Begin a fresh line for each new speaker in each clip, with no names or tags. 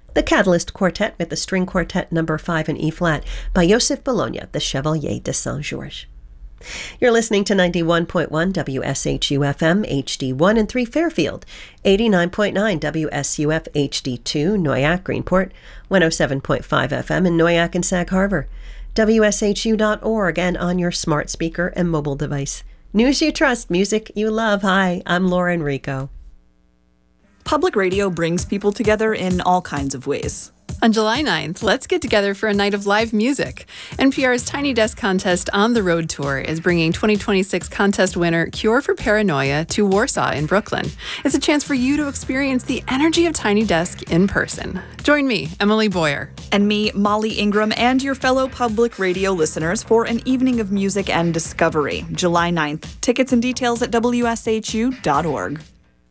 The Catalyst Quartet with the String Quartet No. 5 in E-flat by Joseph Bologna, the Chevalier de Saint-Georges. You're listening to 91.1 WSHU-FM HD1 in 3 Fairfield, 89.9 WSUF HD2 Noyac Greenport, 107.5 FM in Noyac and Sag Harbor, WSHU.org, and on your smart speaker and mobile device. News you trust, music you love. Hi, I'm Lauren Rico.
Public radio brings people together in all kinds of ways.
On July 9th, let's get together for a night of live music. NPR's Tiny Desk Contest On the Road Tour is bringing 2026 contest winner Cure for Paranoia to Warsaw in Brooklyn. It's a chance for you to experience the energy of Tiny Desk in person. Join me, Emily Boyer.
And me, Molly Ingram, and your fellow public radio listeners for an evening of music and discovery, July 9th. Tickets and details at WSHU.org.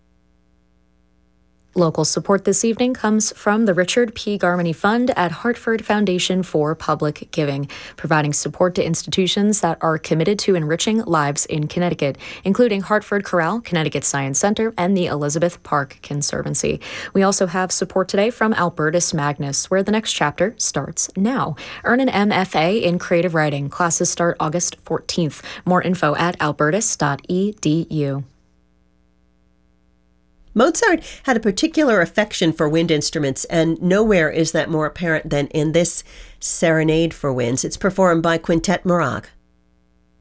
Local support this evening comes from the Richard P. Garmany Fund at Hartford Foundation for Public Giving, providing support to institutions that are committed to enriching lives in Connecticut, including Hartford Corral, Connecticut Science Center, and the Elizabeth Park Conservancy. We also have support today from Albertus Magnus, where the next chapter starts now. Earn an MFA in creative writing. Classes start August 14th. More info at albertus.edu.
Mozart had a particular affection for wind instruments, and nowhere is that more apparent than in this Serenade for Winds. It's performed by Quintet Maragh.